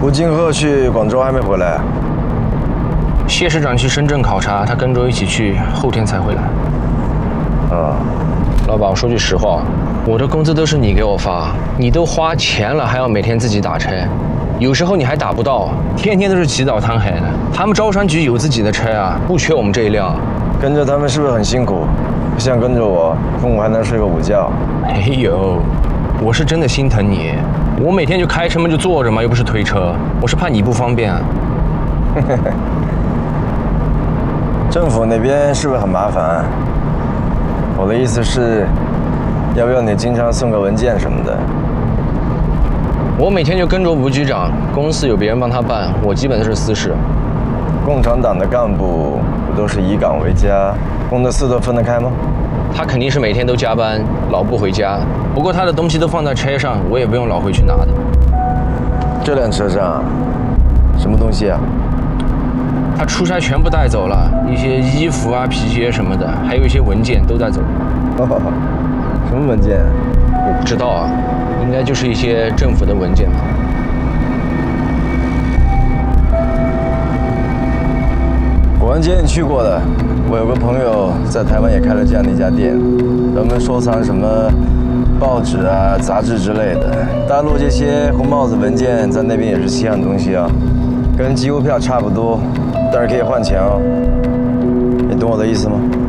吴金鹤去广州还没回来。 谢市长去深圳考察，他跟着一起去，后天才回来。 啊， 老板，我说句实话，我的工资都是你给我发，你都花钱了，还要每天自己打车，有时候你还打不到，天天都是起早贪黑的。他们招商局有自己的车啊，不缺我们这一辆。 跟着他们是不是很辛苦？不像跟着我，中午还能睡个午觉。 没有，我是真的心疼你。我每天就开车嘛，就坐着嘛，又不是推车，我是怕你不方便啊。 政府那边是不是很麻烦？我的意思是，要不要你经常送个文件什么的？ 我每天就跟着吴局长，公司有别人帮他办，我基本都是私事。 共产党的干部不都是以岗为家，公的私的分得开吗？ 他肯定是每天都加班，老不回家。不过他的东西都放在车上，我也不用老回去拿的。 这辆车上什么东西啊？ 他出差全部带走了，一些衣服啊、皮鞋什么的，还有一些文件都带走了。 什么文件？ 我不知道啊，应该就是一些政府的文件吧。 古玩街你去过的，我有个朋友在台湾也开了这样的一家店，专门收藏什么报纸啊、杂志之类的。大陆这些红帽子文件在那边也是稀罕东西啊，跟机邮票差不多，但是可以换钱哦。你懂我的意思吗？